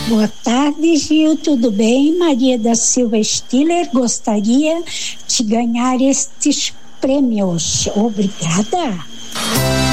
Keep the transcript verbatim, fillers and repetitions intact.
Boa tarde, Gil, tudo bem? Maria da Silva Stiller, gostaria de ganhar estes prêmios. Obrigada.